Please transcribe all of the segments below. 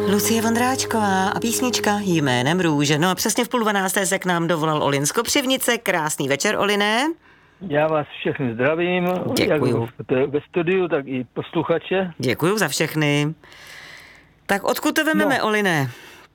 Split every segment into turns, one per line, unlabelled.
Lucie Vondráčková a písnička Jménem růže. No a přesně v 11:30 se k nám dovolal Olin z Kopřivnice. Krásný večer, Oliné.
Já vás všechny zdravím.
Děkuju.
Jak ve studiu, tak i posluchače.
Děkuju za všechny. Tak odkud to vememe, Oliné?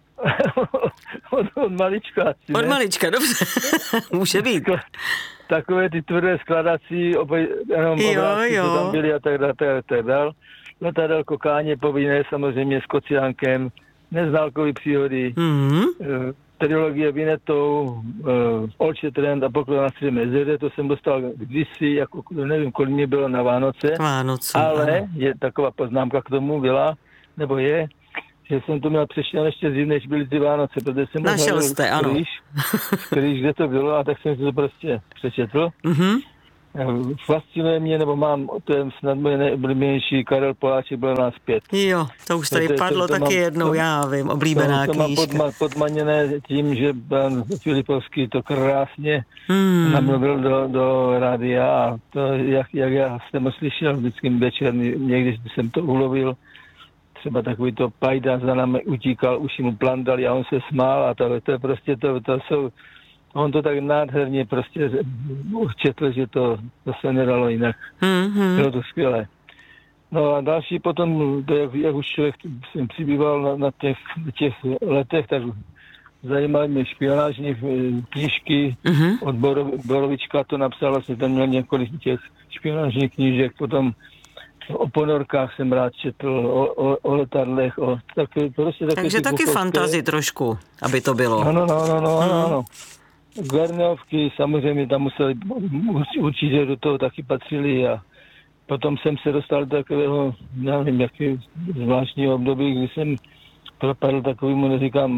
od malička. Asi,
od malička, dobře. Může být.
Takové ty tvrdé skladací, jenom obrázky, co tam byly a tak dál. Letadélko Káně povinné, samozřejmě s Kociánkem, Neználkový příhody, trilogie Vinetou, Olče Trend a Poklon na Středním jezeře, to jsem dostal kdysi, jako nevím, kolik mě bylo na Vánoce, ale je taková poznámka k tomu byla, nebo je, že jsem to měl přečtěno ještě dřív, než byly ty Vánoce, protože jsem
našel jste, ano.
Když kde to bylo, a tak jsem si to prostě přečetl. Fascinuje mě, nebo mám, to je snad můj nejoblíbenější, Karel Poláček, Byl nás 5.
Jo, to už tady padlo taky mám, jednou, já vím, oblíbená knížka.
To mám podmaněné tím, že pan Filipovský to krásně namluvil do rádia a to, jak já jsem ho slyšel vždycky večer, někdy jsem to ulovil, třeba takový to pajda za námi utíkal, uši mu plandali a on se smál a to je prostě, to jsou. On to tak nádherně prostě četl, že to se nedalo jinak. Bylo to skvělé. No a další potom, jak už člověk jsem přibýval na těch letech, tak zajímaly mě špionážní knížky. Od Borovička to napsal, vlastně tam měl několik těch špionážních knížek. Potom o ponorkách jsem rád četl, o letadlech,
takže taky fantazi trošku, aby to bylo.
Ano. Gverneovky samozřejmě tam museli, určitě do toho taky patřili a potom jsem se dostal do takového, nevím, jaký zvláštního období, kdy jsem propadl takovému, neříkám,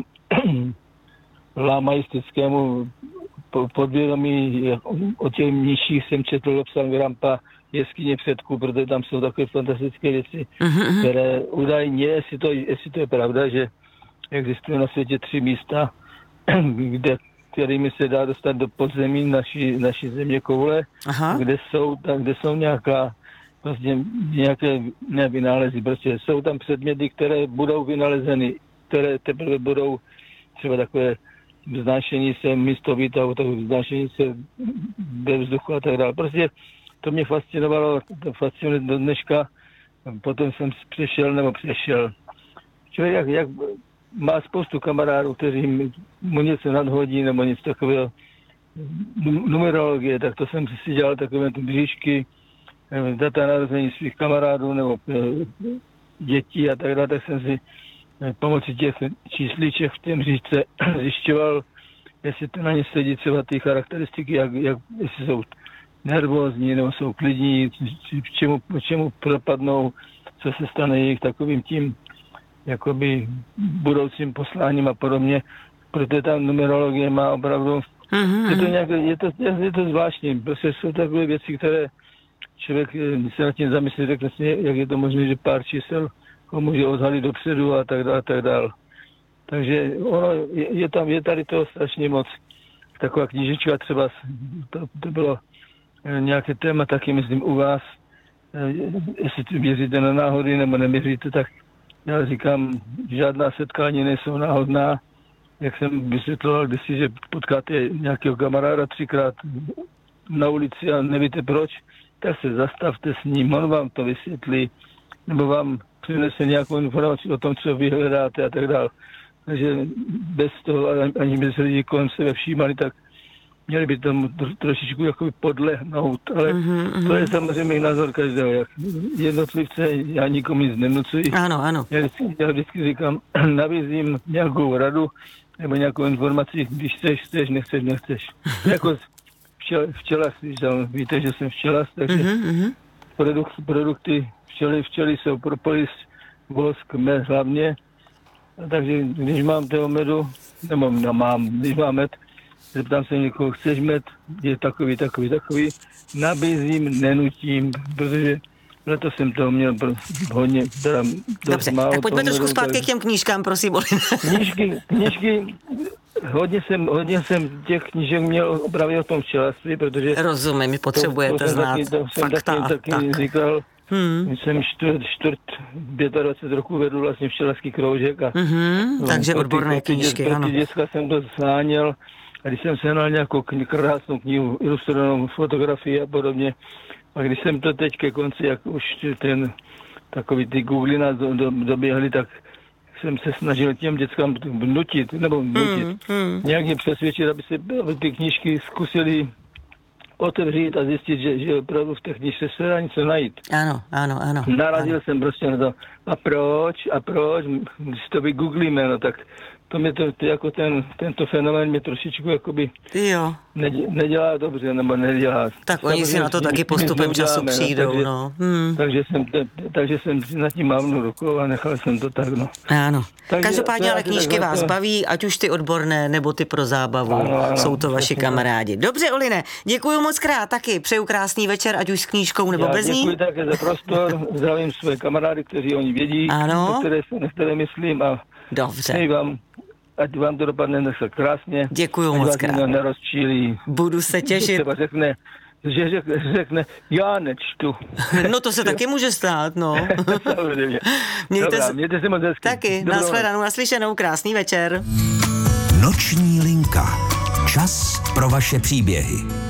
lámaistickému podvědomí. O těch nižších jsem četl Lobsang Rampa, Jeskyně předků, protože tam jsou takové fantastické věci, které údajně, jestli to je pravda, že existují na světě 3 místa, kterými se dá dostat do podzemí naší země koule, kde jsou nějaké vynálezy. Prostě jsou tam předměty, které budou vynalezeny, které teprve budou třeba takové vznášení se místo výtahu, takové vznášení se ve vzduchu a tak dále. Prostě to mě fascinovalo, to fascinuje do dneška. Potom jsem přešel. Člověk jak má spoustu kamarádů, kteří mu něco nadhodí nebo něco takového, numerologie, tak to jsem si dělal takové ty bříšky, data narození svých kamarádů nebo dětí a tak dále, tak jsem si pomocí těch čísliček v té bříšce zjišťoval, jestli to na ně sedí třeba ty charakteristiky, jestli jsou nervózní nebo jsou klidní, čemu propadnou, co se stane jejich takovým tím jakoby budoucím posláním a podobně, protože ta numerologie má opravdu, je to zvláštní, prostě jsou takové věci, které člověk se nad tím zamyslí, řekne si, jak je to možné, že pár čísel ho může odhalit dopředu a tak dále. Takže ono, je tady toho strašně moc. Taková knížečka třeba, to bylo nějaké téma taky, myslím, u vás, jestli věříte na náhody nebo nevěříte, tak já říkám, žádná setkání nejsou náhodná. Jak jsem vysvětloval kdysi, že potkáte nějakého kamaráda 3krát na ulici a nevíte proč, tak se zastavte s ním, on vám to vysvětlí, nebo vám přinese nějakou informaci o tom, co vy hledáte a tak dále. Takže bez toho, ani bez lidí kolem sebe všímali, tak měli by tomu trošičku jakoby podlehnout, ale to je samozřejmě názor každého. Jak jednotlivce, já nikomu nic nenucuji.
Ano.
Já vždycky říkám, nabízím nějakou radu nebo nějakou informaci, když chceš, nechceš. Jako včelař, víte, že jsem včelař, takže produkty včely jsou propolis, vosk, med hlavně. Takže když mám toho medu, nebo když mám med, zeptám se někoho, chceš med, je takový, nabízím, nenutím, protože letos jsem toho měl hodně, teda dost málo.
Tak pojďme trošku zpátky k těm knížkám, prosím.
Knížky, hodně jsem těch knížek měl opravdu o tom včelařství, protože...
Rozumím, potřebujete znát fakta.
Taky říkal, Jsem 25 roků vedl vlastně včelařský kroužek.
Takže odborné knížky, ano.
Pro ty děcka jsem to zháněl. A když jsem sehnal nějakou krásnou knihu, ilustrovanou fotografii a podobně, a když jsem to teď ke konci, jak už takový ty googlina doběhly, tak jsem se snažil těm dětskám nutit, nějak je přesvědčit, aby ty knížky zkusili otevřít a zjistit, že opravdu v té knížce se dá něco najít.
Ano.
Narazil jsem prostě na to. A proč? Když to vygooglíme, no tak to mě to jako tento fenomén mě trošičku jakoby nedělá dobře, nebo nedělá.
Tak oni si na to taky postupem času přijdou, no.
Takže jsem nad tím mávnul rukou a nechal jsem to tak, no.
Ano. Každopádně ale knížky vás baví, ať už ty odborné, nebo ty pro zábavu. Ano, jsou to vaši kamarádi. Dobře, Oline, děkuju moc krát taky. Přeju krásný večer, ať už s knížkou nebo bez ní.
Děkuji také za prostor. Zdravím své kamarády, kteří oni vědí, na které myslím a
dobře.
Ať vám to dopadne dneska krásně.
Děkuju moc krát.
Nerozčílí.
Budu se těšit.
Třeba řekne, já nečtu.
No to se taky může stát, no.
Mějte se moc hezky.
Taky, nashledanou, naslyšenou, krásný večer.
Noční linka. Čas pro vaše příběhy.